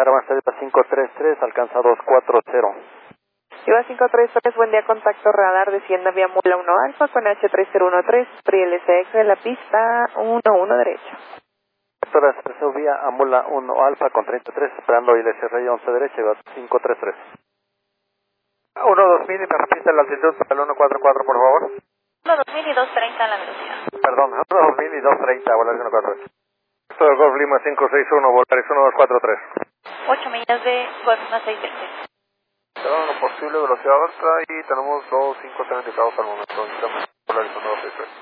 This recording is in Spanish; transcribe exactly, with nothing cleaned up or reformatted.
Caravan Celta cinco tres tres, alcanza dos cuatro cero. Iba cinco tres tres, buen día, contacto radar, descienda vía Mula uno Alfa con H tres cero uno tres, P L C X de la pista uno uno derecha. Sector Expreso vía Amula uno Alfa con treinta y tres, esperando I L C R once derecha, cinco tres tres. uno dos mil y me repite la altitud para el uno cuatro cuatro, por favor. uno dos mil y dos treinta en la velocidad. Perdón, uno dos mil y dos treinta, Volaris uno cuatro tres. Esto de Golf Lima cinco seis uno, Volaris uno dos cuatro tres. ocho millas de Golf uno seis veinte. Tenemos una posible velocidad alta y tenemos dos cinco identificados al momento. Volaris uno dos seis tres.